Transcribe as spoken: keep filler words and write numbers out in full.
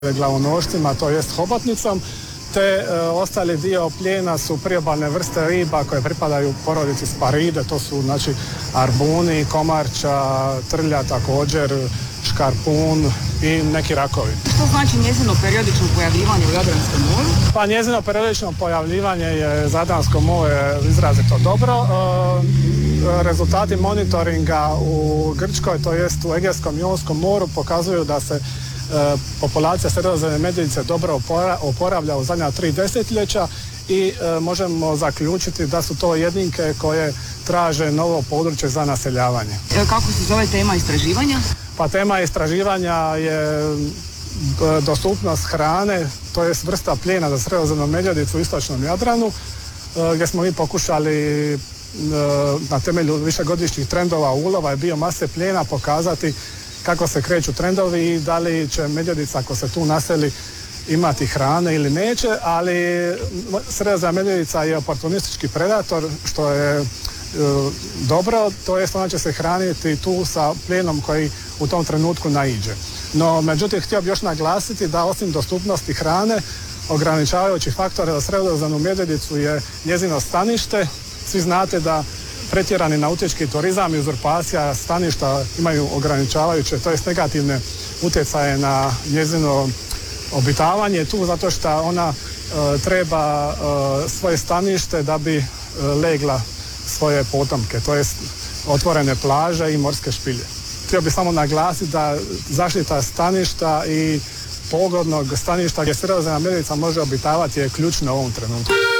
glavonošcima, to jest hobotnicom, te e, ostali dio plijena su priobalne vrste riba koje pripadaju porodici Sparide, to su znači arbuni, komarča, trlja također, škarpun i neki rakovi. Što znači njezino periodično pojavljivanje u Jadranskom moru? Pa njezino periodično pojavljivanje je za Jadransko more izrazito dobro. E, rezultati monitoringa u Grčkoj, to jest u Egejskom i Jonskom moru, pokazuju da se E, populacija sredozemne medvjedice dobro opora, oporavlja u zadnja tri desetljeća i e, možemo zaključiti da su to jedinke koje traže novo područje za naseljavanje. E, kako se zove tema istraživanja? Pa tema istraživanja je e, dostupnost hrane, to jest vrsta plijena za sredozemnu medvjedicu u istočnom Jadranu, e, gdje smo mi pokušali e, na temelju višegodišnjih trendova ulova i biomase plijena pokazati kako se kreću trendovi i da li će medvjedica, ako se tu naseli, imati hrane ili neće, ali sredozemna medvjedica je oportunistički predator, što je e, dobro, to jest ona će se hraniti tu sa plijenom koji u tom trenutku naiđe. No, međutim, htio bih još naglasiti da osim dostupnosti hrane, ograničavajući faktor za sredozemnu medvjedicu je njezino stanište. Svi znate da pretjerani nautički turizam i uzurpacija staništa imaju ograničavajuće, to jest negativne utjecaje na njezino obitavanje tu, zato što ona e, treba e, svoje stanište da bi e, legla svoje potomke, to jest otvorene plaže i morske špilje. Htio bih samo naglasiti da zaštita staništa i pogodnog staništa gdje sredozemna medvjedica može obitavati je ključno u ovom trenutku.